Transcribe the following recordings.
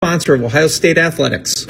sponsor of Ohio State Athletics.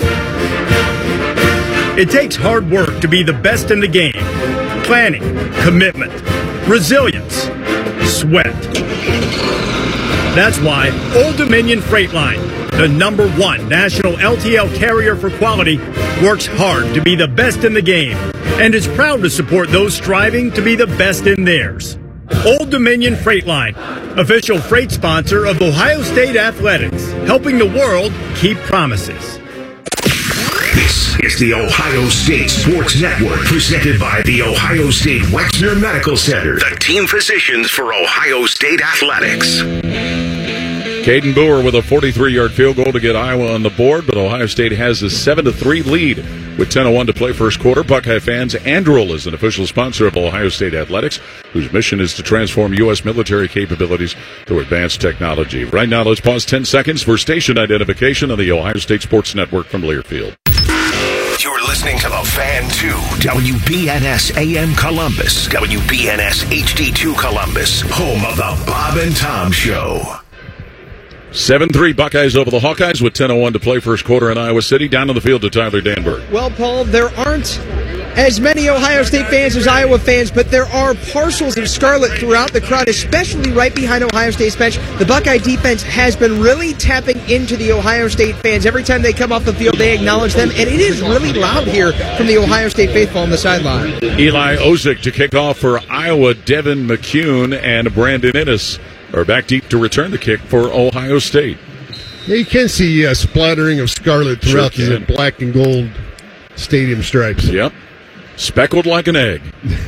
It takes hard work to be the best in the game. Planning, commitment, resilience, sweat. That's why Old Dominion Freight Line, the #1 national LTL carrier for quality, works hard to be the best in the game and is proud to support those striving to be the best in theirs. Old Dominion Freight Line, official freight sponsor of Ohio State Athletics, helping the world keep promises. This is the Ohio State Sports Network, presented by the Ohio State Wexner Medical Center, the team physicians for Ohio State Athletics. Caden Boer with a 43-yard field goal to get Iowa on the board, but Ohio State has a 7-3 lead with 10:01 to play first quarter. Buckeye fans, Anduril is an official sponsor of Ohio State Athletics, whose mission is to transform U.S. military capabilities through advanced technology. Right now, let's pause 10 seconds for station identification on the Ohio State Sports Network from Learfield. You're listening to The Fan 2, WBNS AM Columbus, WBNS HD2 Columbus, home of the Bob and Tom Show. 7-3 Buckeyes over the Hawkeyes with 10:01 to play first quarter in Iowa City. Down on the field to Tyler Danberg. Well, Paul, there aren't as many Ohio State fans as Iowa fans, but there are parcels of scarlet throughout the crowd, especially right behind Ohio State's bench. The Buckeye defense has been really tapping into the Ohio State fans. Every time they come off the field, they acknowledge them, and it is really loud here from the Ohio State faithful on the sideline. Eli Ozick to kick off for Iowa. Devin McCune and Brandon Ennis are back deep to return the kick for Ohio State. Yeah, you can see a splattering of scarlet throughout the black and gold stadium stripes. Yep. Speckled like an egg.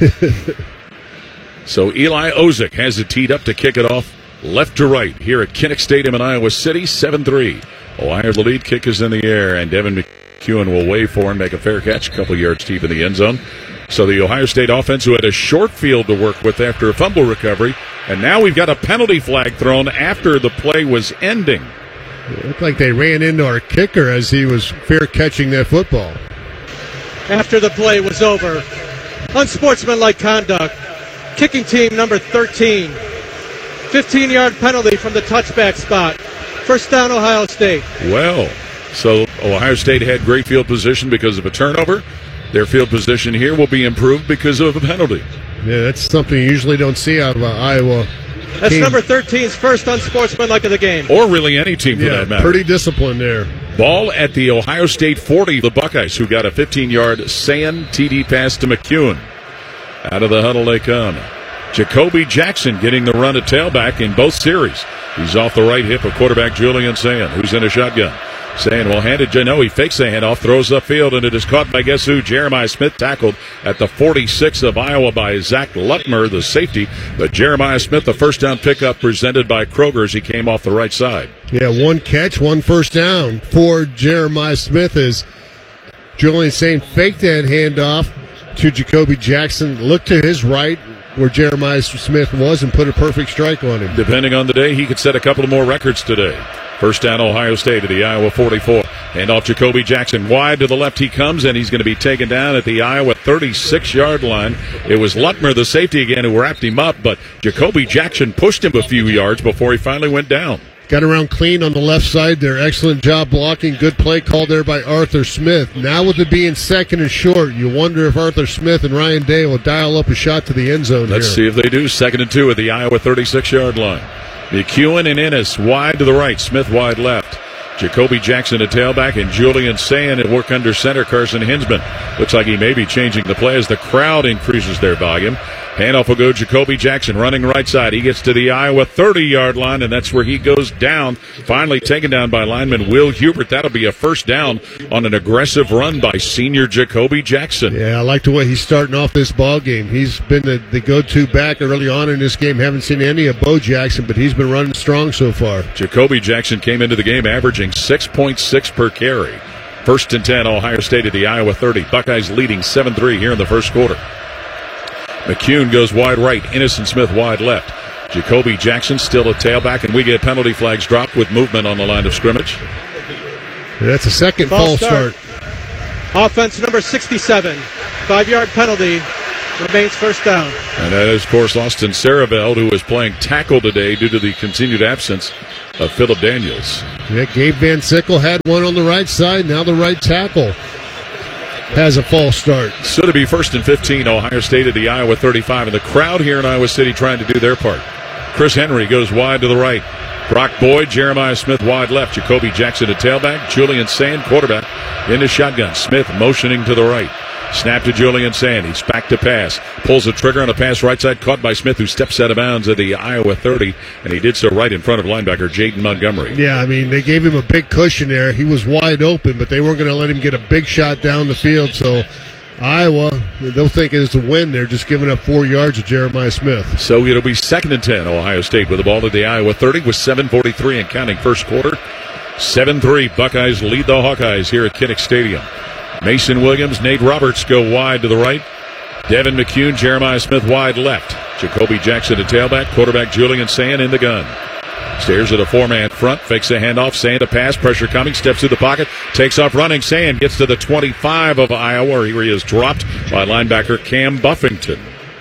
So Eli Ozick has it teed up to kick it off left to right here at Kinnick Stadium in Iowa City, 7-3. Ohio's lead, kick is in the air, and Devin McCune will wave for and make a fair catch, a couple yards deep in the end zone. So the Ohio State offense, who had a short field to work with after a fumble recovery, and now we've got a penalty flag thrown after the play was ending. It looked like they ran into our kicker as he was fair catching that football. After the play was over, unsportsmanlike conduct, kicking team number 13, 15-yard penalty from the touchback spot. First down, Ohio State. Well, so Ohio State had great field position because of a turnover. Their field position here will be improved because of a penalty. Yeah, that's something you usually don't see out of Iowa. That's number 13's first unsportsmanlike of the game. Or really any team for that matter. Pretty disciplined there. Ball at the Ohio State 40. The Buckeyes, who got a 15-yard sand TD pass to McCune. Out of the huddle they come. Jacoby Jackson getting the run at tailback in both series. He's off the right hip of quarterback Julian Sand, who's in a shotgun. Sand will hand it. No, he fakes the handoff, throws upfield, and it is caught by guess who? Jeremiah Smith, tackled at the 46 of Iowa by Zach Lutmer, the safety. But Jeremiah Smith, the first down pickup presented by Kroger as he came off the right side. Yeah, one catch, one first down for Jeremiah Smith as Julian Sand faked that handoff to Jacoby Jackson. Looked to his right where Jeremiah Smith was and put a perfect strike on him. Depending on the day, he could set a couple of more records today. First down, Ohio State at the Iowa 44. Hand off Jacoby Jackson. Wide to the left he comes, and he's going to be taken down at the Iowa 36-yard line. It was Lutmer, the safety again, who wrapped him up, but Jacoby Jackson pushed him a few yards before he finally went down. Got around clean on the left side there. Excellent job blocking. Good play called there by Arthur Smith. Now with it being second and short, you wonder if Arthur Smith and Ryan Day will dial up a shot to the end zone. Let's see if they do. 2nd and 2 at the Iowa 36-yard line. McEwen and Ennis wide to the right. Smith wide left. Jacoby Jackson at tailback and Julian Sand at work under center. Carson Hinsman looks like he may be changing the play as the crowd increases their volume. Handoff will go Jacoby Jackson running right side. He gets to the Iowa 30-yard line, and that's where he goes down. Finally taken down by lineman Will Hubert. That'll be a first down on an aggressive run by senior Jacoby Jackson. Yeah, I like the way he's starting off this ball game. He's been the go-to back early on in this game. Haven't seen any of Bo Jackson, but he's been running strong so far. Jacoby Jackson came into the game averaging 6.6 per carry. 1st and 10, Ohio State at the Iowa 30. Buckeyes leading 7-3 here in the first quarter. McCune goes wide right. Innocent Smith wide left. Jacoby Jackson still a tailback, and we get penalty flags dropped with movement on the line of scrimmage. That's a second false start. Offense number 67. 5-yard penalty. Remains first down. And that is, of course, Austin Saraveld, who is playing tackle today due to the continued absence of Phillip Daniels. Yeah, Gabe Van Sickle had one on the right side. Now the right tackle has a false start. So to be 1st and 15, Ohio State at the Iowa 35. And the crowd here in Iowa City trying to do their part. Chris Henry goes wide to the right. Brock Boyd, Jeremiah Smith wide left. Jacoby Jackson at tailback. Julian Sand, quarterback, in the shotgun. Smith motioning to the right. Snap to Julian Sand. He's back to pass. Pulls the trigger on a pass right side. Caught by Smith, who steps out of bounds at the Iowa 30. And he did so right in front of linebacker Jaden Montgomery. Yeah, I mean, they gave him a big cushion there. He was wide open, but they weren't going to let him get a big shot down the field. So Iowa, they'll think it's a win. They're just giving up 4 yards to Jeremiah Smith. So it'll be 2nd and 10. Ohio State with the ball at the Iowa 30 with 7:43 and counting first quarter. 7-3. Buckeyes lead the Hawkeyes here at Kinnick Stadium. Mason Williams, Nate Roberts go wide to the right. Devin McCune, Jeremiah Smith wide left. Jacoby Jackson at tailback. Quarterback Julian Sand in the gun. Stares at a 4-man front. Fakes a handoff. Sand a pass. Pressure coming. Steps through the pocket. Takes off running. Sand gets to the 25 of Iowa, where he is dropped by linebacker Cam Buffington.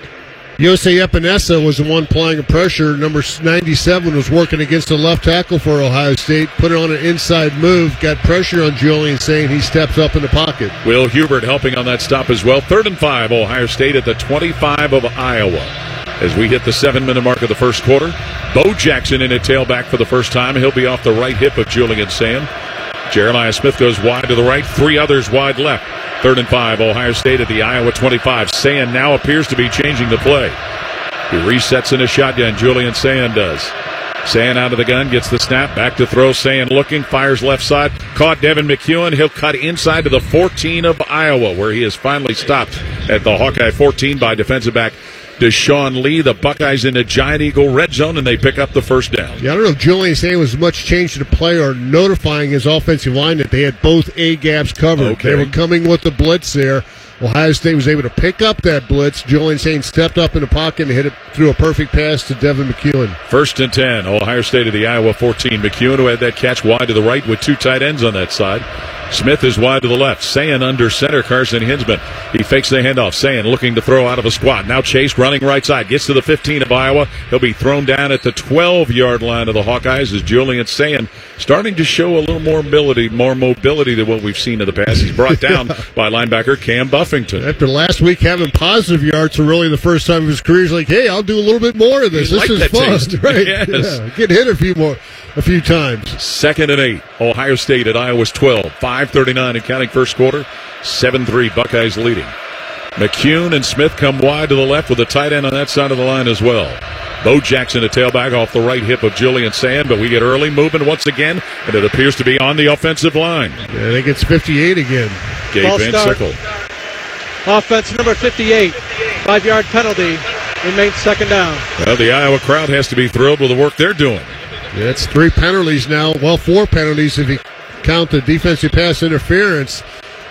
Yosei Epinesa was the one applying a pressure. Number 97 was working against the left tackle for Ohio State. Put it on an inside move. Got pressure on Julian Sand. He steps up in the pocket. Will Hubert helping on that stop as well. 3rd and 5. Ohio State at the 25 of Iowa. As we hit the 7-minute mark of the first quarter, Bo Jackson in at tailback for the first time. He'll be off the right hip of Julian Sand. Jeremiah Smith goes wide to the right. 3 others wide left. 3rd and 5. Ohio State at the Iowa 25. Sand now appears to be changing the play. He resets in a shotgun. Julian Sand does. Sand out of the gun, gets the snap, back to throw. Sand looking, fires left side. Caught Devin McEwen. He'll cut inside to the 14 of Iowa, where he is finally stopped at the Hawkeye 14 by defensive back Deshaun Lee. The Buckeyes in the Giant Eagle red zone, and they pick up the first down. Yeah, I don't know if Julian Sand was much change to the play or notifying his offensive line that they had both A gaps covered. Okay. They were coming with the blitz there. Ohio State was able to pick up that blitz. Julian Sand stepped up in the pocket and hit it through a perfect pass to Devin McEwen. 1st and 10. Ohio State of the Iowa 14. McEwen, who had that catch wide to the right with 2 tight ends on that side. Smith is wide to the left. Sand under center. Carson Hinsman. He fakes the handoff. Sand looking to throw out of a squat. Now Chase running right side. Gets to the 15 of Iowa. He'll be thrown down at the 12-yard line of the Hawkeyes as Julian Sand starting to show a little more mobility than what we've seen in the past. He's brought down by linebacker Cam Buffington. After last week having positive yards for really the first time of his career, he's like, hey, I'll do a little bit more of this. This is fun. Right? Yes. Yeah. Get hit a few times. 2nd and 8. Ohio State at Iowa's 12. 5:39 and counting first quarter. 7-3 Buckeyes leading. McCune and Smith come wide to the left with a tight end on that side of the line as well. Bo Jackson, a tailback off the right hip of Julian Sand, but we get early movement once again, and it appears to be on the offensive line. Yeah, I think it's 58 again. Gabe Van Sickle. Offense number 58. 5-yard penalty. Remains 2nd down. Well, the Iowa crowd has to be thrilled with the work they're doing. Yeah, it's 3 penalties now. Well, 4 penalties if you count the defensive pass interference,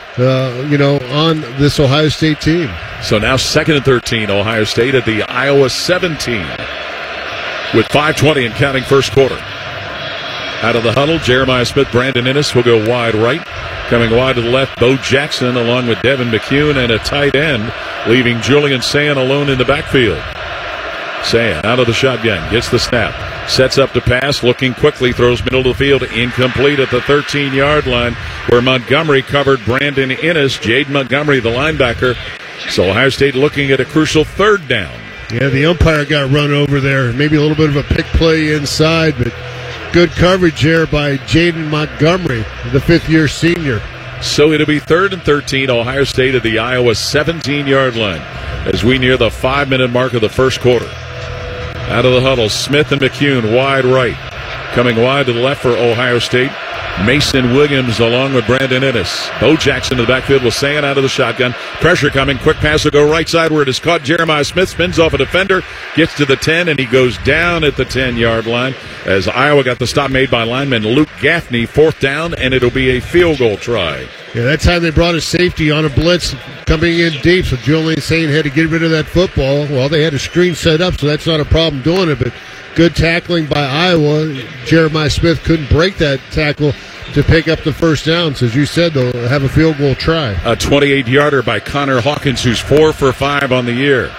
on this Ohio State team. So now 2nd and 13, Ohio State at the Iowa 17 with 5:20 and counting first quarter. Out of the huddle, Jeremiah Smith, Brandon Innes will go wide right. Coming wide to the left, Bo Jackson along with Devin McCune and a tight end, leaving Julian Sand alone in the backfield. Sand out of the shotgun, gets the snap, sets up to pass, looking quickly, throws middle of the field, incomplete at the 13-yard line where Montgomery covered Brandon Innes. Jade Montgomery, the linebacker. So Ohio State looking at a crucial 3rd down. Yeah, the umpire got run over there. Maybe a little bit of a pick play inside, but good coverage there by Jaden Montgomery, the 5th-year senior. So it'll be 3rd and 13, Ohio State at the Iowa 17-yard line as we near the 5-minute mark of the first quarter. Out of the huddle, Smith and McCune wide right. Coming wide to the left for Ohio State, Mason Williams along with Brandon Innes. Bo Jackson in the backfield with Sand out of the shotgun. Pressure coming. Quick pass will go right side where it is caught. Jeremiah Smith spins off a defender, gets to the 10, and he goes down at the 10-yard line as Iowa got the stop made by lineman Luke Gaffney. 4th down, and it'll be a field goal try. Yeah, that time they brought a safety on a blitz coming in deep, so Julian Sand had to get rid of that football. Well, they had a screen set up, so that's not a problem doing it, but good tackling by Iowa. Jeremiah Smith couldn't break that tackle to pick up the first down. So as you said, they'll have a field goal try. A 28-yarder by Connor Hawkins, who's 4 for 5 on the year.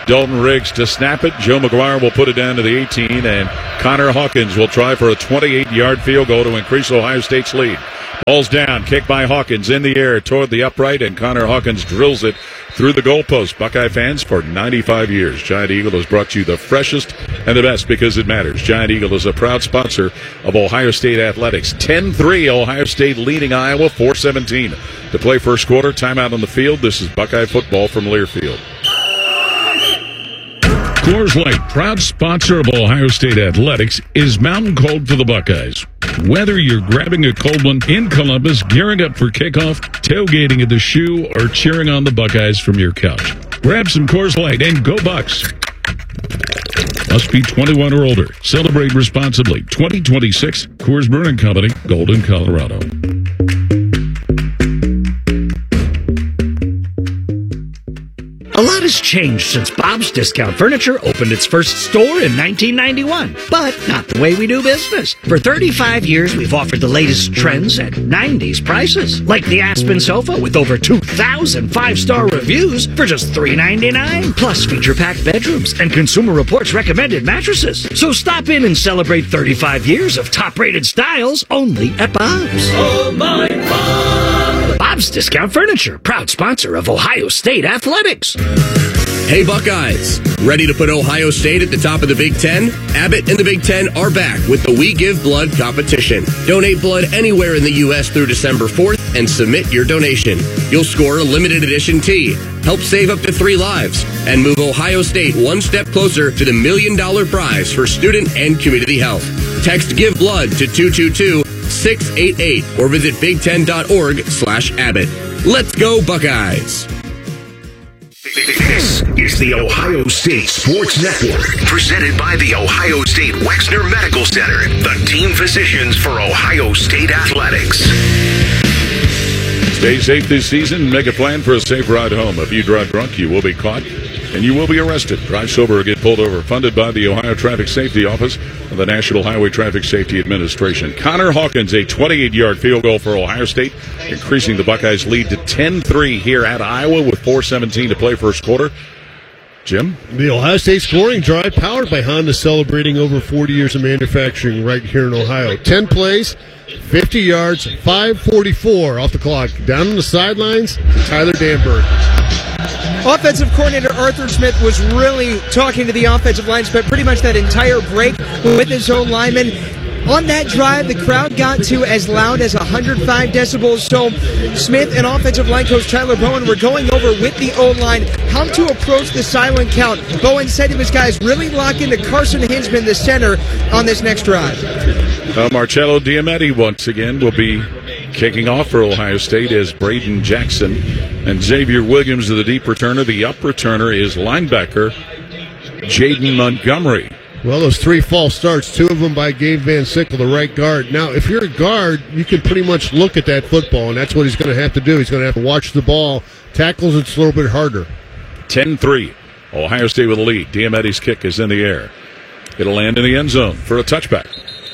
Dalton Riggs to snap it. Joe McGuire will put it down to the 18, and Connor Hawkins will try for a 28-yard field goal to increase Ohio State's lead. Ball's down, kicked by Hawkins in the air toward the upright, and Connor Hawkins drills it through the goalpost. Buckeye fans, for 95 years, Giant Eagle has brought you the freshest and the best because it matters. Giant Eagle is a proud sponsor of Ohio State athletics. 10-3, Ohio State leading Iowa, 4:17 to play first quarter. Timeout on the field. This is Buckeye football from Learfield. Coors Light, proud sponsor of Ohio State athletics, is mountain cold for the Buckeyes. Whether you're grabbing a cold one in Columbus, gearing up for kickoff, tailgating at the Shoe, or cheering on the Buckeyes from your couch, grab some Coors Light and go Bucks. Must be 21 or older. Celebrate responsibly. 2026 Coors Brewing Company, Golden, Colorado. A lot has changed since Bob's Discount Furniture opened its first store in 1991, but not the way we do business. For 35 years, we've offered the latest trends at 90s prices, like the Aspen sofa with over 2,000 five-star reviews for just $3.99, plus feature-packed bedrooms and Consumer Reports recommended mattresses. So stop in and celebrate 35 years of top-rated styles only at Bob's. Oh, my Bob! Bob's Discount Furniture, proud sponsor of Ohio State athletics. Hey Buckeyes, ready to put Ohio State at the top of the Big Ten? Abbott and the Big Ten are back with the We Give Blood competition. Donate blood anywhere in the U.S. through December 4th and submit your donation. You'll score a limited edition tee, help save up to 3 lives, and move Ohio State one step closer to the $1 million prize for student and community health. Text Give Blood to 222-688 or visit big10.org/Abbott. Let's go Buckeyes! This is the Ohio State Sports Network, presented by the Ohio State Wexner Medical Center, the team physicians for Ohio State athletics. Stay safe this season. Make a plan for a safe ride home. If you drive drunk, you will be caught and you will be arrested. Drive sober or get pulled over. Funded by the Ohio Traffic Safety Office of the National Highway Traffic Safety Administration. Connor Hawkins, a 28-yard field goal for Ohio State, increasing the Buckeyes' lead to 10-3 here at Iowa with 4:17 to play first quarter. Jim? The Ohio State scoring drive powered by Honda, celebrating over 40 years of manufacturing right here in Ohio. 10 plays, 50 yards, 5:44 off the clock. Down on the sidelines, Tyler Danberg. Offensive coordinator Arthur Smith was really talking to the offensive line, spent pretty much that entire break with his own linemen. On that drive, the crowd got to as loud as 105 decibels, so Smith and offensive line coach Tyler Bowen were going over with the O-line how to approach the silent count. Bowen said to his guys, really lock into Carson Hinzman, the center, on this next drive. Marcello Diametti once again will be kicking off for Ohio State as Braden Jackson and Xavier Williams are the deep returner. The up returner is linebacker Jaden Montgomery. Well, those 3 false starts, 2 of them by Gabe Van Sickle, the right guard. Now, if you're a guard, you can pretty much look at that football, and that's what he's going to have to do. He's going to have to watch the ball. Tackles, it's a little bit harder. 10-3. Ohio State with a lead. Diametti's kick is in the air. It'll land in the end zone for a touchback.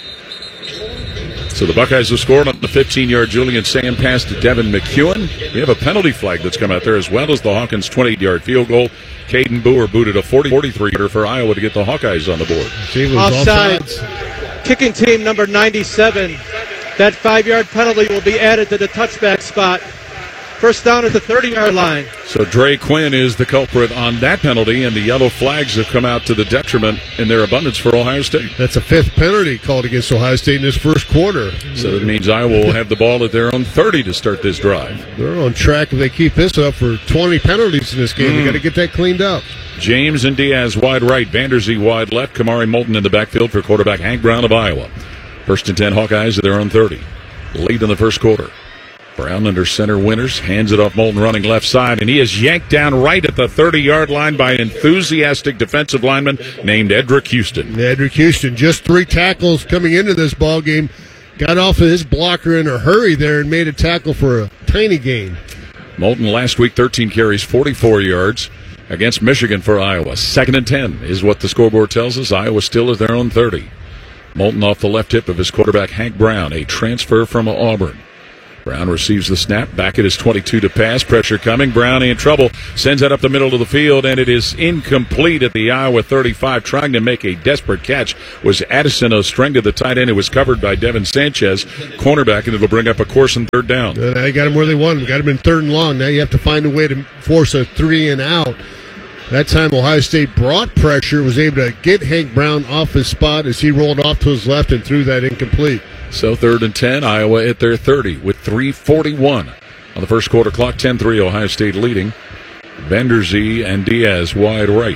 So the Buckeyes have scored on the 15-yard Julian Sand pass to Devin McEwen. We have a penalty flag that's come out there, as well as the Hawkins 28-yard field goal. Caden Boer booted a 43-yarder for Iowa to get the Hawkeyes on the board. Offsides. Kicking team number 97. That 5-yard penalty will be added to the touchback spot. First down at the 30-yard line. So Dre Quinn is the culprit on that penalty, and the yellow flags have come out to the detriment in their abundance for Ohio State. That's a 5th penalty called against Ohio State in this first quarter. So that means Iowa will have the ball at their own 30 to start this drive. They're on track if they keep this up for 20 penalties in this game. They got to get that cleaned up. James and Diaz wide right, Vanderzee wide left, Kamari Moulton in the backfield for quarterback Hank Brown of Iowa. 1st and 10 Hawkeyes at their own 30. Lead in the first quarter. Brown under center Winters, hands it off Moulton running left side, and he is yanked down right at the 30-yard line by an enthusiastic defensive lineman named Edric Houston. Edric Houston, just 3 tackles coming into this ball game. Got off of his blocker in a hurry there and made a tackle for a tiny gain. Moulton last week, 13 carries, 44 yards against Michigan for Iowa. 2nd and 10 is what the scoreboard tells us. Iowa still at their own 30. Moulton off the left hip of his quarterback Hank Brown, a transfer from Auburn. Brown receives the snap. Back at his 22 to pass. Pressure coming. Brown in trouble. Sends that up the middle of the field, and it is incomplete at the Iowa 35. Trying to make a desperate catch was Addison Ostrenga, the tight end. It was covered by Devin Sanchez, cornerback, and it'll bring up a course and third down. They got him where they want him. Got him in third and long. Now you have to find a way to force a 3 and out. That time Ohio State brought pressure, was able to get Hank Brown off his spot as he rolled off to his left and threw that incomplete. So 3rd and 10, Iowa at their 30 with 3:41 on the first quarter clock. 10-3, Ohio State leading. Vanderzee and Diaz wide right.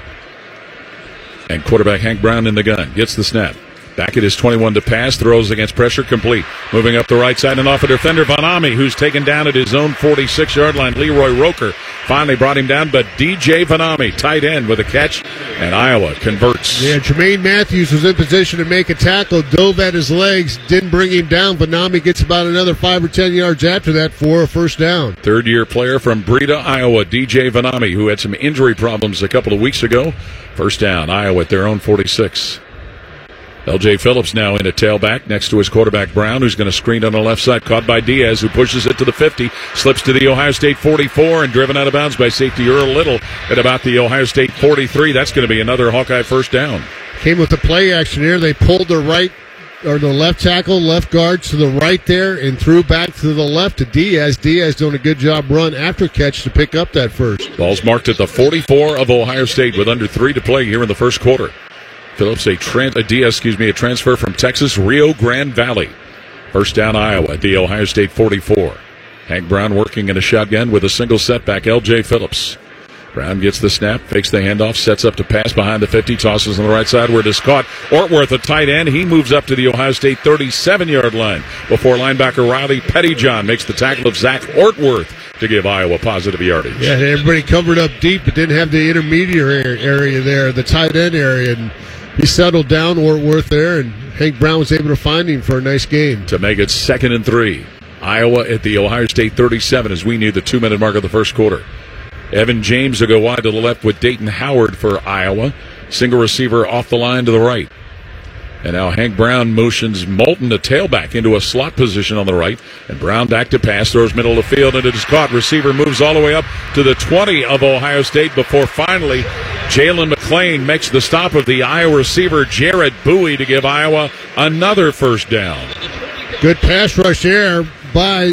And quarterback Hank Brown in the gun. Gets the snap. Back at his 21 to pass. Throws against pressure. Complete. Moving up the right side and off a defender, Vanami, who's taken down at his own 46-yard line. Leroy Roker finally brought him down, but DJ Vanami, tight end, with a catch, and Iowa converts. Yeah, Jermaine Matthews was in position to make a tackle, dove at his legs, didn't bring him down. Vanami gets about another 5 or 10 yards after that for a first down. Third-year player from Breda, Iowa, DJ Vanami, who had some injury problems a couple of weeks ago. First down, Iowa at their own 46. L.J. Phillips now in a tailback next to his quarterback Brown, who's going to screen on the left side. Caught by Diaz, who pushes it to the 50. Slips to the Ohio State 44 and driven out of bounds by safety Earl Little at about the Ohio State 43. That's going to be another Hawkeye first down. Came with the play action here. They pulled the right or the left tackle, left guard to the right there and threw back to the left to Diaz. Diaz doing a good job run after catch to pick up that first. Ball's marked at the 44 of Ohio State with under 3 to play here in the first quarter. Phillips, a transfer from Texas, Rio Grande Valley. First down, Iowa at the Ohio State 44. Hank Brown working in a shotgun with a single setback. L.J. Phillips. Brown gets the snap, fakes the handoff, sets up to pass behind the 50, tosses on the right side where it is caught. Ortworth, a tight end. He moves up to the Ohio State 37-yard line before linebacker Riley Pettyjohn makes the tackle of Zach Ortworth to give Iowa positive yardage. Yeah, everybody covered up deep but didn't have the intermediate area there, the tight end area, and he settled down, Ortworth there, and Hank Brown was able to find him for a nice game. To make it 2nd and 3. Iowa at the Ohio State 37 as we near the 2-minute mark of the first quarter. Evan James will go wide to the left with Dayton Howard for Iowa. Single receiver off the line to the right. And now Hank Brown motions Moulton, the tailback, into a slot position on the right. And Brown back to pass, throws middle of the field, and it is caught. Receiver moves all the way up to the 20 of Ohio State before finally Jalen McClain makes the stop of the Iowa receiver Jared Bowie to give Iowa another first down. Good pass rush there by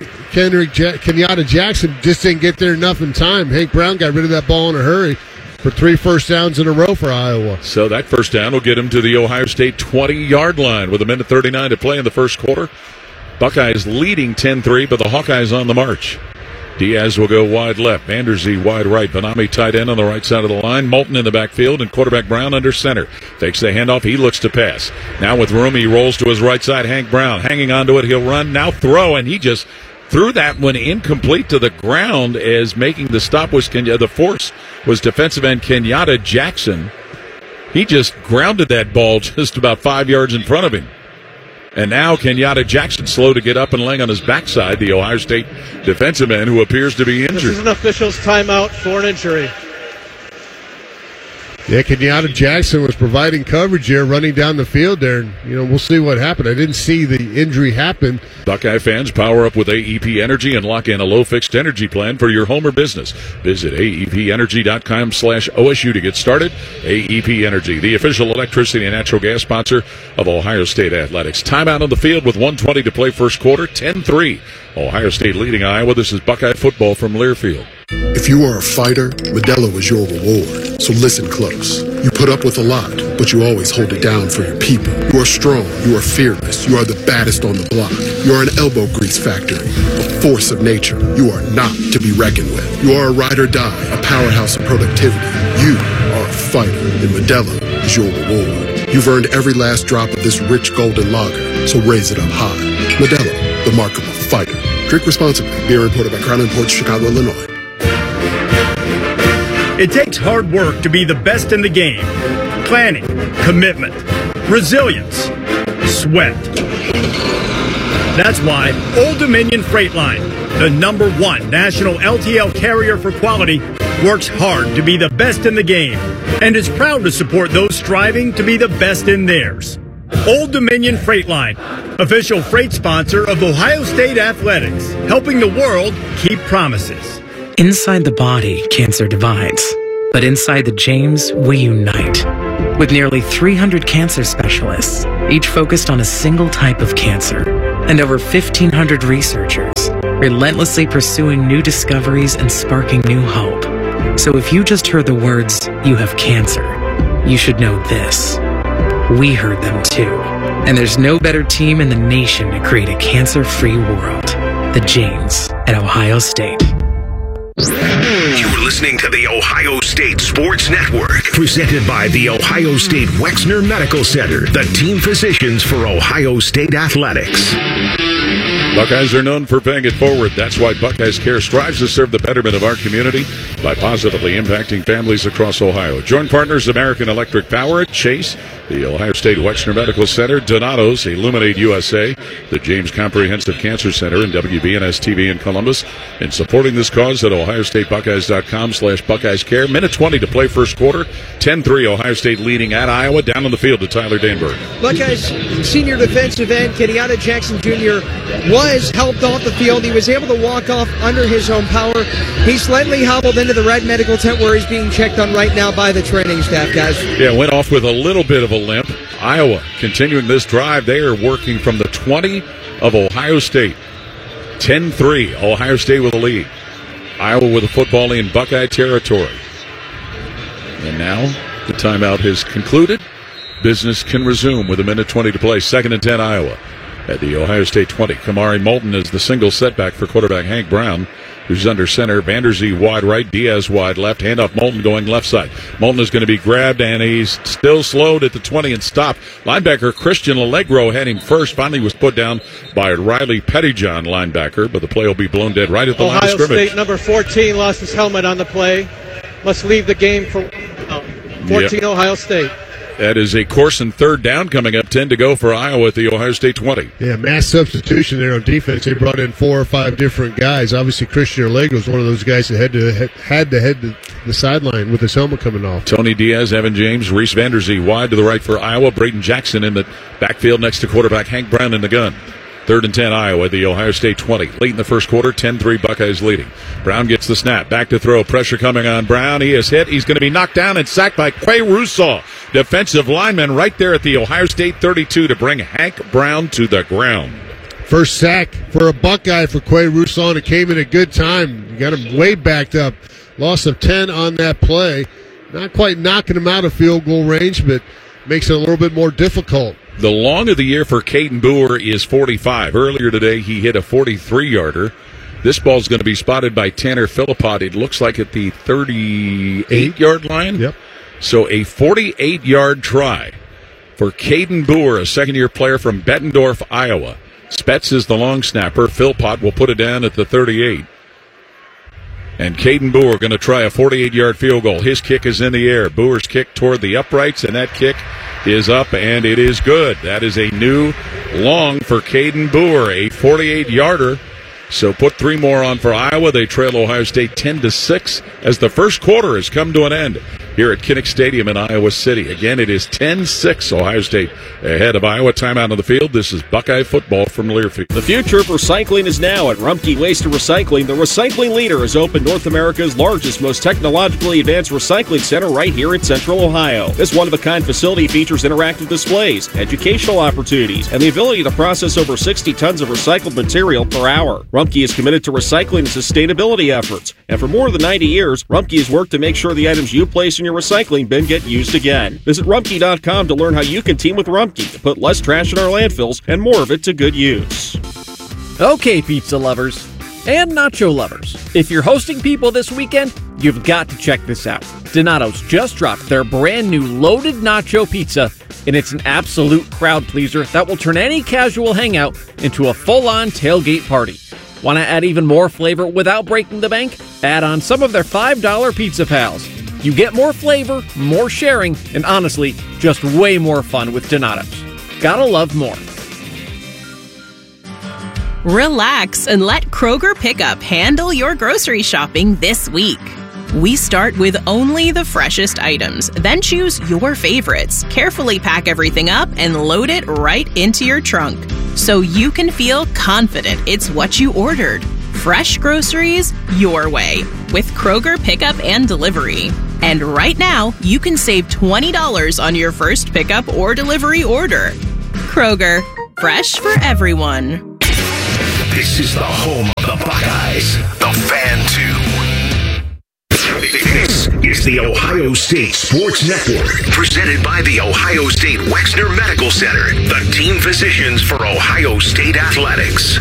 Kenyatta Jackson. Just didn't get there enough in time. Hank Brown got rid of that ball in a hurry for 3 first downs in a row for Iowa. So that first down will get him to the Ohio State 20-yard line with 1:39 to play in the first quarter. Buckeyes leading 10-3, but the Hawkeyes on the march. Diaz will go wide left. Vanderzee wide right. Vanami tight end on the right side of the line. Moulton in the backfield and quarterback Brown under center. Fakes the handoff. He looks to pass. Now with room, he rolls to his right side. Hank Brown hanging onto it. He'll run. Now throw, and he just threw that one incomplete to the ground as making the stop was the force was defensive end Kenyatta Jackson. He just grounded that ball just about 5 yards in front of him. And now Kenyatta Jackson slow to get up and laying on his backside, the Ohio State defensive end who appears to be injured. This is an official's timeout for an injury. Yeah, Kenyatta Jackson was providing coverage here, running down the field there. And, we'll see what happened. I didn't see the injury happen. Buckeye fans, power up with AEP Energy and lock in a low-fixed energy plan for your home or business. Visit aepenergy.com/OSU to get started. AEP Energy, the official electricity and natural gas sponsor of Ohio State Athletics. Timeout on the field with 1:20 to play first quarter, 10-3. Ohio State leading Iowa. This is Buckeye football from Learfield. If you are a fighter, Modelo is your reward. So listen close. You put up with a lot, but you always hold it down for your people. You are strong. You are fearless. You are the baddest on the block. You are an elbow grease factory, a force of nature. You are not to be reckoned with. You are a ride or die, a powerhouse of productivity. You are a fighter, and Modelo is your reward. You've earned every last drop of this rich golden lager, so raise it up high. Modelo, the mark of a fighter. Drink responsibly. Beer imported by Crown Imports, Chicago, Illinois. It takes hard work to be the best in the game. Planning, commitment, resilience, sweat. That's why Old Dominion Freight Line, the #1 national LTL carrier for quality, works hard to be the best in the game and is proud to support those striving to be the best in theirs. Old Dominion Freight Line, official freight sponsor of Ohio State Athletics, helping the world keep promises. Inside the body, cancer divides. But inside the James, we unite. With nearly 300 cancer specialists, each focused on a single type of cancer, and over 1,500 researchers, relentlessly pursuing new discoveries and sparking new hope. So if you just heard the words, "you have cancer," you should know this. We heard them too. And there's no better team in the nation to create a cancer-free world. The James at Ohio State. You're listening to the Ohio State Sports Network, presented by the Ohio State Wexner Medical Center, the team physicians for Ohio State Athletics. Buckeyes are known for paying it forward. That's why Buckeyes Care strives to serve the betterment of our community by positively impacting families across Ohio. Join partners American Electric Power, Chase, the Ohio State Wexner Medical Center, Donato's, Illuminate USA, the James Comprehensive Cancer Center, and WBNS-TV in Columbus. In supporting this cause at ohiostatebuckeyes.com/BuckeyesCare. Minute 20 to play first quarter. 10-3 Ohio State leading at Iowa. Down on the field to Tyler Danberg. Buckeyes senior defensive end Kenyatta Jackson Jr. was helped off the field. He was able to walk off under his own power. He's slightly hobbled into the red medical tent where he's being checked on right now by the training staff, guys. Yeah, went off with a little bit of a limp. Iowa continuing this drive. They are working from the 20 of Ohio State. 10-3, Ohio State with a lead. Iowa with a football in Buckeye territory. And now the timeout has concluded. Business can resume with a minute 20 to play. 2nd and 10 Iowa at the Ohio State 20. Kamari Moulton is the single setback for quarterback Hank Brown, who's under center. Vanderzee wide right, Diaz wide left. Handoff Moulton going left side. Moulton is going to be grabbed, and he's still slowed at the 20 and stopped. Linebacker Christian Allegro had him first. Finally was put down by Riley Pettyjohn, linebacker, but the play will be blown dead right at the line of scrimmage. Ohio State number 14 lost his helmet on the play. Must leave the game for 14 yep. Ohio State. That is a Corson third down coming up. 10 to go for Iowa at the Ohio State 20. Yeah, mass substitution there on defense. They brought in 4 or 5 different guys. Obviously, Christian Allegro was one of those guys that had to head to the sideline with his helmet coming off. Tony Diaz, Evan James, Reese Vanderzee wide to the right for Iowa. Braden Jackson in the backfield next to quarterback Hank Brown in the gun. 3rd and 10 Iowa, the Ohio State 20. Late in the first quarter, 10-3 Buckeyes leading. Brown gets the snap. Back to throw. Pressure coming on Brown. He is hit. He's going to be knocked down and sacked by Quay Russaw. Defensive lineman right there at the Ohio State 32 to bring Hank Brown to the ground. First sack for a Buckeye for Quay Russaw, and it came in a good time. You got him way backed up. Loss of 10 on that play. Not quite knocking him out of field goal range, but makes it a little bit more difficult. The long of the year for Caden Boer is 45. Earlier today, he hit a 43-yarder. This ball's going to be spotted by Tanner Philippot. It looks like at the 38-yard line. Yep. So a 48-yard try for Caden Boer, a second-year player from Bettendorf, Iowa. Spetz is the long snapper. Philippot will put it down at the 38. And Caden Boer going to try a 48-yard field goal. His kick is in the air. Boer's kick toward the uprights, and that kick is up, and it is good. That is a new long for Caden Boer, a 48-yarder. So put 3 more on for Iowa. They trail Ohio State 10-6 as the first quarter has come to an end here at Kinnick Stadium in Iowa City. Again, it is 10-6 Ohio State ahead of Iowa. Timeout on the field. This is Buckeye football from Learfield. The future of recycling is now at Rumpke Waste and Recycling. The recycling leader has opened North America's largest, most technologically advanced recycling center right here in Central Ohio. This one-of-a-kind facility features interactive displays, educational opportunities, and the ability to process over 60 tons of recycled material per hour. Rumpke is committed to recycling and sustainability efforts, and for more than 90 years, Rumpke has worked to make sure the items you place in your recycling bin get used again. Visit Rumpke.com to learn how you can team with Rumpke to put less trash in our landfills and more of it to good use. Okay, pizza lovers and nacho lovers, if you're hosting people this weekend, you've got to check this out. Donato's just dropped their brand new loaded nacho pizza, and it's an absolute crowd pleaser that will turn any casual hangout into a full-on tailgate party. Want to add even more flavor without breaking the bank? Add on some of their $5 Pizza Pals. You get more flavor, more sharing, and honestly, just way more fun with Donato's. Gotta love more. Relax and let Kroger Pickup handle your grocery shopping this week. We start with only the freshest items, then choose your favorites, carefully pack everything up, and load it right into your trunk, so you can feel confident it's what you ordered. Fresh groceries your way with Kroger Pickup and Delivery. And right now, you can save $20 on your first pickup or delivery order. Kroger, fresh for everyone. This is the home of the Buckeyes, the Fan 2. This is the Ohio State Sports Network, presented by the Ohio State Wexner Medical Center, the team physicians for Ohio State Athletics.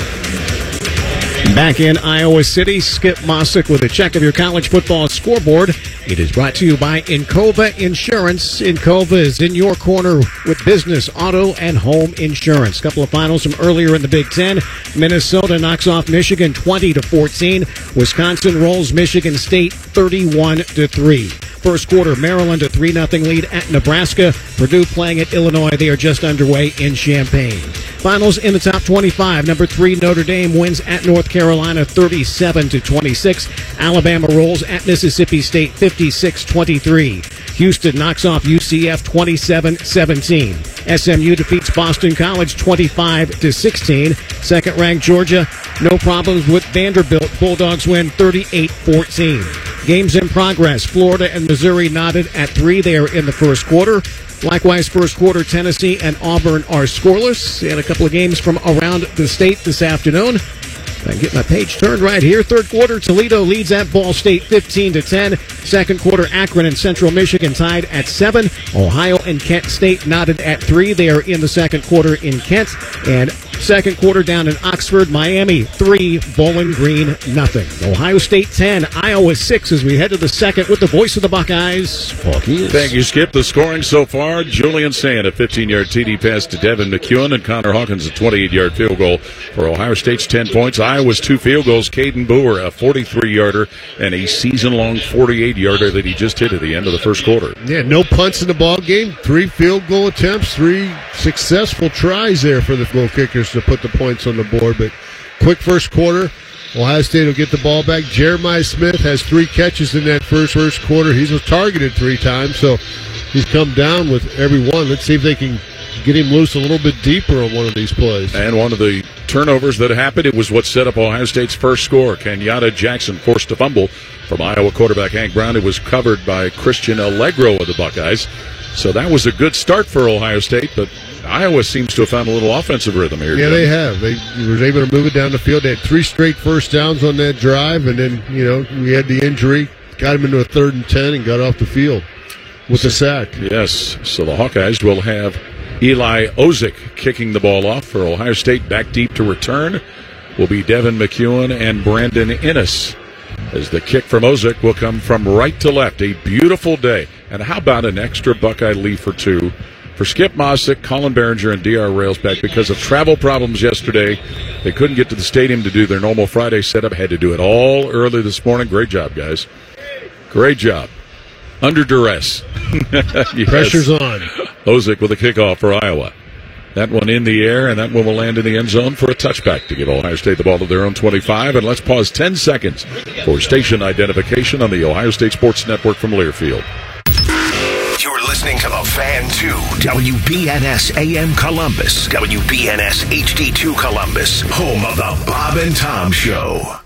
Back in Iowa City, Skip Mossick with a check of your college football scoreboard. It is brought to you by Encova Insurance. Encova is in your corner with business, auto, and home insurance. Couple of finals from earlier in the Big Ten. Minnesota knocks off Michigan 20-14. Wisconsin rolls Michigan State 31-3. First quarter, Maryland a 3-0 lead at Nebraska. Purdue playing at Illinois. They are just underway in Champaign. Finals in the top 25. Number 3, Notre Dame wins at North Carolina 37-26. Alabama rolls at Mississippi State 56-23. Houston knocks off UCF 27-17. SMU defeats Boston College 25-16. Second-ranked Georgia, no problems with Vanderbilt. Bulldogs win 38-14. Games in progress. Florida and Missouri knotted at 3 there in the first quarter. Likewise, first quarter, Tennessee and Auburn are scoreless. And a couple of games from around the state this afternoon. I can get my page turned right here. Third quarter, Toledo leads at Ball State 15-10. Second quarter, Akron and Central Michigan tied at 7. Ohio and Kent State knotted at 3. They are in the second quarter in Kent. And second quarter down in Oxford, Miami 3, Bowling Green nothing. Ohio State 10, Iowa 6 as we head to the second with the voice of the Buckeyes, Paul Keys. Thank you, Skip. The scoring so far, Julian Sand, a 15-yard TD pass to Devin McEwen, and Connor Hawkins, a 28-yard field goal for Ohio State's 10 points. Iowa's 2 field goals, Caden Boer, a 43-yarder, and a season-long 48-yarder that he just hit at the end of the first quarter. Yeah, no punts in the ball game. 3 field goal attempts, 3 successful tries there for the goal kickers to put the points on the board. But quick first quarter, Ohio State will get the ball back. Jeremiah Smith has 3 catches in that first quarter. He's targeted 3 times, so he's come down with every one. Let's see if they can get him loose a little bit deeper on one of these plays. And one of the turnovers that happened, it was what set up Ohio State's first score. Kenyatta Jackson forced a fumble from Iowa quarterback Hank Brown. It was covered by Christian Allegro of the Buckeyes. So that was a good start for Ohio State, but Iowa seems to have found a little offensive rhythm here. Yeah, they have. They were able to move it down the field. They had 3 straight first downs on that drive, and then, we had the injury, got him into a 3rd and 10, and got off the field with a sack. Yes, so the Hawkeyes will have Eli Ozick kicking the ball off for Ohio State. Back deep to return will be Devin McEwen and Brandon Innes, as the kick from Ozick will come from right to left. A beautiful day. And how about an extra Buckeye leaf or 2 for Skip Mossick, Colin Behringer, and DR Railsback because of travel problems yesterday. They couldn't get to the stadium to do their normal Friday setup. Had to do it all early this morning. Great job, guys. Great job. Under duress. Yes. Pressure's on. Ozick with a kickoff for Iowa. That one in the air, and that one will land in the end zone for a touchback to give Ohio State the ball to their own 25. And let's pause 10 seconds for station identification on the Ohio State Sports Network from Learfield. You're listening to the Fan 2, WBNS AM Columbus, WBNS HD2 Columbus, home of the Bob and Tom Show.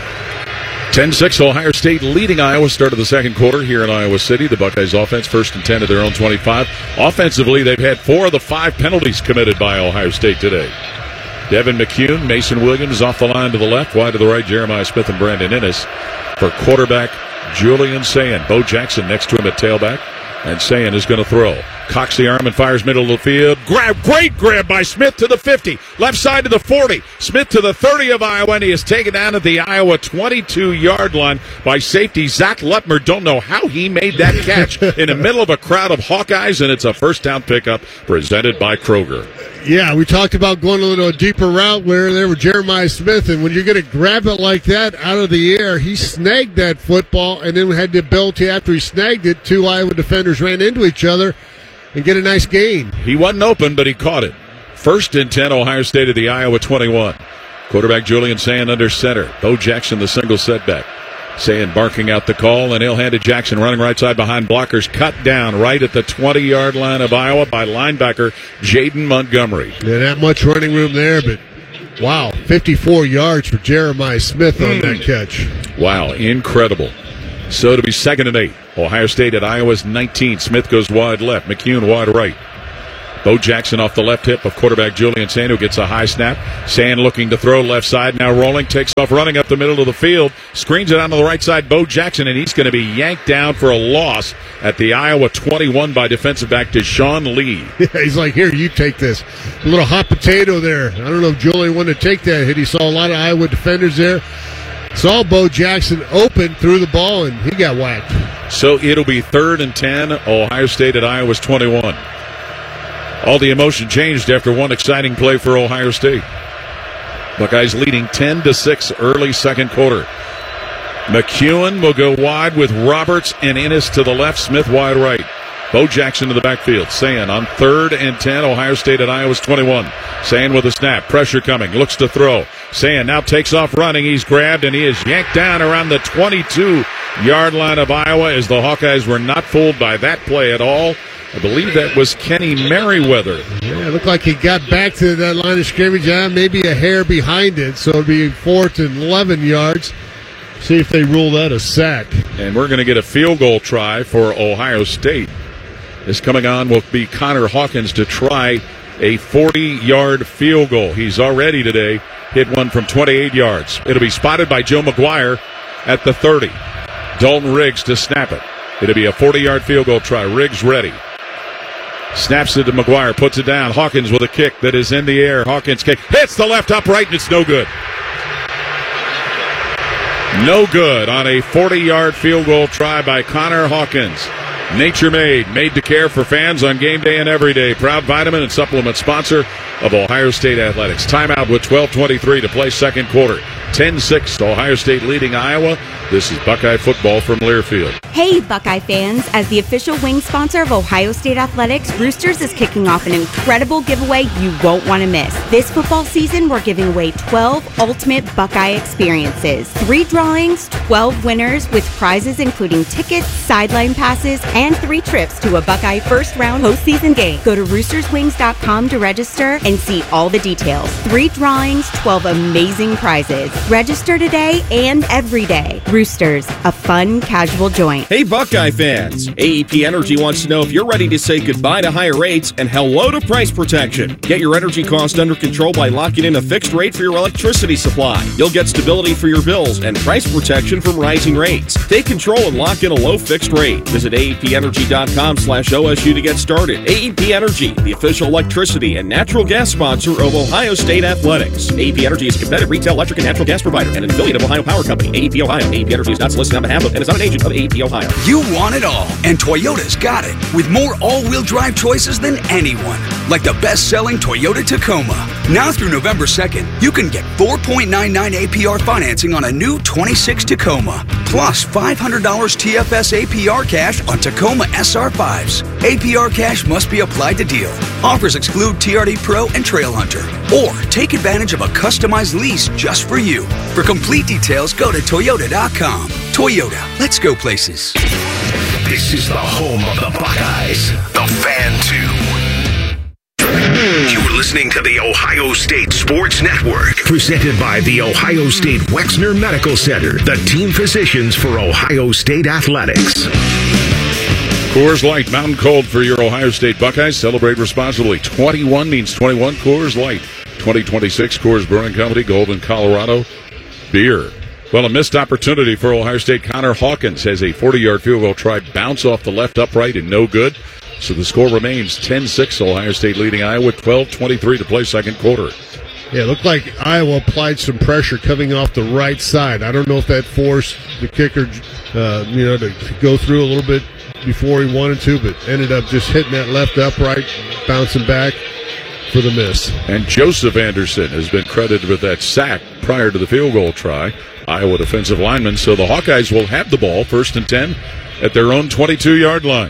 10-6, Ohio State leading Iowa. Start of the second quarter here in Iowa City. The Buckeyes offense, 1st and 10 at their own 25. Offensively, they've had 4 of the 5 penalties committed by Ohio State today. Devin McEwen, Mason Williams off the line to the left, wide to the right, Jeremiah Smith and Brandon Innes. For quarterback Julian Sand. Bo Jackson next to him at tailback. And Sand is going to throw. Cocks the arm and fires middle of the field. Great grab by Smith to the 50. Left side to the 40. Smith to the 30 of Iowa, and he is taken down at the Iowa 22-yard line by safety Zach Lutmer. Don't know how he made that catch in the middle of a crowd of Hawkeyes, and it's a first down pickup presented by Kroger. Yeah, we talked about going a little deeper route where there were Jeremiah Smith, and when you're going to grab it like that out of the air, he snagged that football, and then had the ability after he snagged it, 2 Iowa defenders ran into each other and get a nice gain. He wasn't open, but he caught it. 1st and 10, Ohio State at the Iowa 21. Quarterback Julian Sand under center. Bo Jackson, the single setback. Sayin barking out the call, and he'll hand to Jackson running right side behind blockers. Cut down right at the 20-yard line of Iowa by linebacker Jaden Montgomery. Yeah, not much running room there, but wow, 54 yards for Jeremiah Smith on that catch. Wow, incredible. So it'll be 2nd and 8. Ohio State at Iowa's 19. Smith goes wide left. McCune wide right. Bo Jackson off the left hip of quarterback Julian Sand, who gets a high snap. Sand looking to throw left side, now rolling, takes off running up the middle of the field, screens it onto the right side, Bo Jackson, and he's going to be yanked down for a loss at the Iowa 21 by defensive back Deshaun Lee. Yeah, he's like, here, you take this. A little hot potato there. I don't know if Julian wanted to take that hit. He saw a lot of Iowa defenders there. Saw Bo Jackson open, threw the ball, and he got whacked. So it'll be 3rd and 10, Ohio State at Iowa's 21. All the emotion changed after one exciting play for Ohio State. Buckeyes leading 10-6 early second quarter. McEwen will go wide with Roberts and Ennis to the left, Smith wide right. Bo Jackson to the backfield. Sayin on 3rd and 10, Ohio State at Iowa's 21. Sayin with a snap, pressure coming, looks to throw. Sayin now takes off running. He's grabbed and he is yanked down around the 22-yard line of Iowa as the Hawkeyes were not fooled by that play at all. I believe that was Kenny Merriweather. Yeah, it looked like he got back to that line of scrimmage, maybe a hair behind it, so it'll be 4th and 11 yards. See if they rule that a sack. And we're going to get a field goal try for Ohio State. This coming on will be Connor Hawkins to try a 40-yard field goal. He's already today hit one from 28 yards. It'll be spotted by Joe McGuire at the 30. Dalton Riggs to snap it. It'll be a 40-yard field goal try. Riggs ready. Snaps it to McGuire, puts it down. Hawkins with a kick that is in the air. Hawkins kick hits the left upright, and it's no good. No good on a 40-yard field goal try by Connor Hawkins. Nature made to care for fans on game day and every day. Proud vitamin and supplement sponsor of Ohio State Athletics. Timeout with 12:23 to play second quarter. 10-6, Ohio State leading Iowa. This is Buckeye football from Learfield. Hey, Buckeye fans. As the official wing sponsor of Ohio State Athletics, Roosters is kicking off an incredible giveaway you won't want to miss. This football season, we're giving away 12 ultimate Buckeye experiences. 3 drawings, 12 winners with prizes including tickets, sideline passes, and 3 trips to a Buckeye first-round postseason game. Go to roosterswings.com to register and see all the details. 3 drawings, 12 amazing prizes. Register today and every day. Roosters, a fun, casual joint. Hey, Buckeye fans. AEP Energy wants to know if you're ready to say goodbye to higher rates and hello to price protection. Get your energy cost under control by locking in a fixed rate for your electricity supply. You'll get stability for your bills and price protection from rising rates. Take control and lock in a low fixed rate. Visit AEPenergy.com/OSU to get started. AEP Energy, the official electricity and natural gas sponsor of Ohio State Athletics. AEP Energy is a competitive retail electric and natural gas provider and an affiliate of Ohio Power Company. AEP Ohio. AEP Energy is not solicited on behalf of and is not an agent of AEP Ohio. You want it all, and Toyota's got it. With more all-wheel drive choices than anyone. Like the best-selling Toyota Tacoma. Now through November 2nd, you can get 4.99 APR financing on a new 26 Tacoma. Plus $500 TFS APR cash on Tacoma SR5s. APR cash must be applied to deal. Offers exclude TRD Pro and Trail Hunter. Or take advantage of a customized lease just for you. For complete details, go to Toyota.com. Toyota, let's go places. This is the home of the Buckeyes, the Fan 2. You're listening to the Ohio State Sports Network, presented by the Ohio State Wexner Medical Center, the team physicians for Ohio State Athletics. Coors Light, Mountain Cold for your Ohio State Buckeyes. Celebrate responsibly. 21 means 21. Coors Light. 2026 Coors Brewing Company, Golden, Colorado. Beer. Well, a missed opportunity for Ohio State. Connor Hawkins has a 40-yard field goal try, bounce off the left upright and no good. So the score remains 10-6, Ohio State leading Iowa, 12:23 to play second quarter. Yeah, it looked like Iowa applied some pressure coming off the right side. I don't know if that forced the kicker, to go through a little bit before he wanted to, but ended up just hitting that left upright, bouncing back for the miss. And Joseph Anderson has been credited with that sack prior to the field goal try. Iowa defensive lineman. So the Hawkeyes will have the ball, 1st and 10, at their own 22-yard line.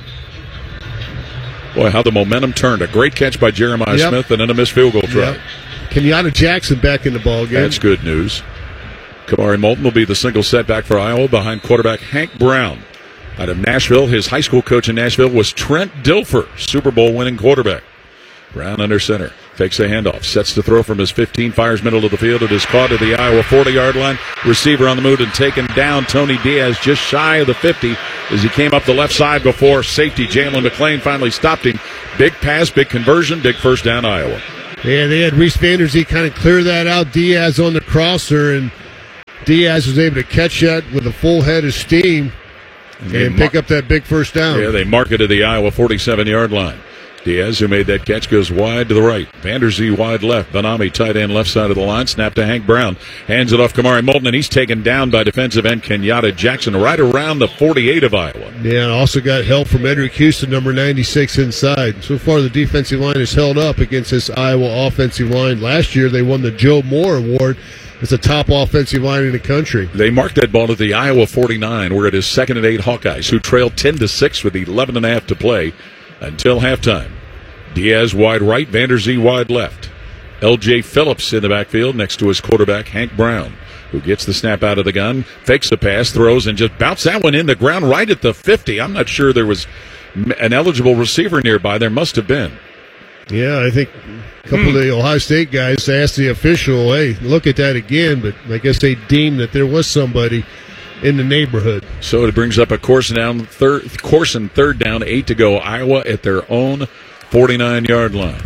Boy, how the momentum turned. A great catch by Jeremiah Smith and then a missed field goal try. Kenyatta Jackson back in the ball game. That's good news. Kamari Moulton will be the single setback for Iowa behind quarterback Hank Brown. Out of Nashville, his high school coach in Nashville was Trent Dilfer, Super Bowl winning quarterback. Brown under center. Fakes a handoff. Sets to throw from his 15. Fires middle of the field. It is caught at the Iowa 40-yard line. Receiver on the move and taken down. Tony Diaz just shy of the 50 as he came up the left side before safety. Jalen McClain finally stopped him. Big pass, big conversion, big first down Iowa. Yeah, they had Reese Vanderzee kind of clear that out. Diaz on the crosser, and Diaz was able to catch that with a full head of steam and pick up that big first down. Yeah, they mark it to the Iowa 47-yard line. Diaz, who made that catch, goes wide to the right. Vanderzee wide left. Benami tight end left side of the line. Snap to Hank Brown. Hands it off Kamari Moulton, and he's taken down by defensive end Kenyatta Jackson right around the 48 of Iowa. Yeah, and also got help from Edric Houston, number 96 inside. So far, the defensive line has held up against this Iowa offensive line. Last year, they won the Joe Moore Award. It's a top offensive line in the country. They marked that ball at the Iowa 49, where it is 2nd and 8 Hawkeyes, who trailed 10-6 with 11.5 to play until halftime. Diaz wide right, Vanderzee wide left. L.J. Phillips in the backfield next to his quarterback, Hank Brown, who gets the snap out of the gun, fakes the pass, throws, and just bounced that one in the ground right at the 50. I'm not sure there was an eligible receiver nearby. There must have been. Yeah, I think a couple of the Ohio State guys asked the official, hey, look at that again, but I guess they deemed that there was somebody in the neighborhood. So it brings up a course and third down, 8 to go. Iowa at their own 49-yard line.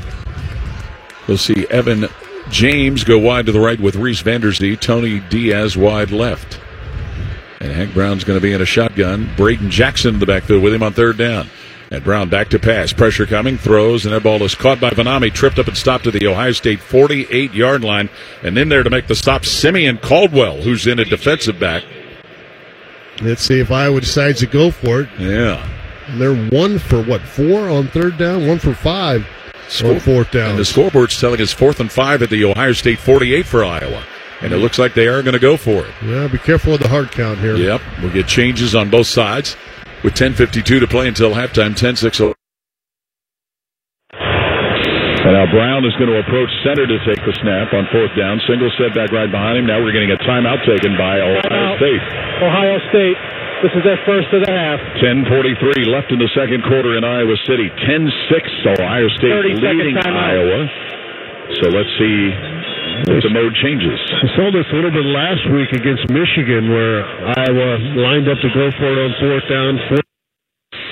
We'll see Evan James go wide to the right with Reese Vanderzee. Tony Diaz wide left. And Hank Brown's going to be in a shotgun. Braden Jackson in the backfield with him on third down. And Brown back to pass. Pressure coming. Throws, and that ball is caught by Benami. Tripped up and stopped at the Ohio State 48-yard line. And in there to make the stop, Simeon Caldwell, who's in a defensive back. Let's see if Iowa decides to go for it. Yeah. They're 1 for, 4 on third down? 1 for 5 on fourth down. And the scoreboard's telling us 4th and 5 at the Ohio State 48 for Iowa. And it looks like they are going to go for it. Yeah, be careful with the hard count here. Yep, we'll get changes on both sides with 10:52 to play until halftime, 10-6. And now Brown is going to approach center to take the snap on fourth down. Single setback right behind him. Now we're getting a timeout taken by Ohio State. Ohio State. This is their first of the half. 10:43 left in the second quarter in Iowa City. 10-6, Ohio State leading Iowa. So let's see if the mode changes. We saw this a little bit last week against Michigan, where Iowa lined up to go for it on fourth down.